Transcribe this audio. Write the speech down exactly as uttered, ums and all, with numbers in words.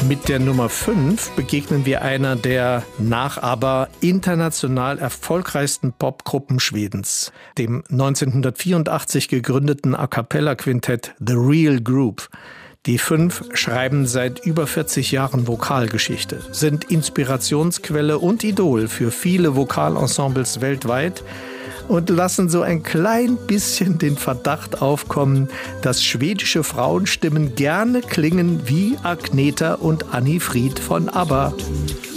Mit der Nummer fünf begegnen wir einer der nach ABBA international erfolgreichsten Popgruppen Schwedens, dem neunzehnhundertvierundachtzig gegründeten A-cappella-Quintett The Real Group. Die fünf schreiben seit über vierzig Jahren Vokalgeschichte, sind Inspirationsquelle und Idol für viele Vokalensembles weltweit und lassen so ein klein bisschen den Verdacht aufkommen, dass schwedische Frauenstimmen gerne klingen wie Agneta und Anni Frid von ABBA.